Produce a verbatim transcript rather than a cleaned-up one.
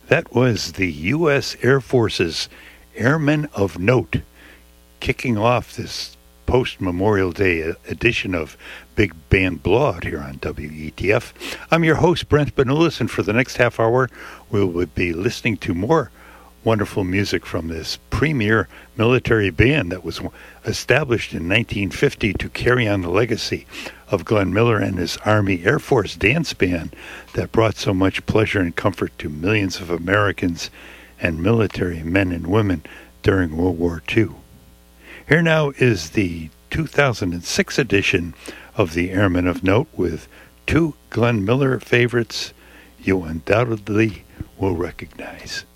That was the U S Air Force's Airmen of Note, kicking off this post-Memorial Day edition of Big Band Blowout here on W E T F. I'm your host, Brent Benulis, and for the next half hour, we will be listening to more wonderful music from this premier military band that was established in nineteen fifty to carry on the legacy of Glenn Miller and his Army Air Force dance band that brought so much pleasure and comfort to millions of Americans and military men and women during World War Two. Here now is the two thousand six edition of the Airmen of Note with two Glenn Miller favorites you undoubtedly will recognize.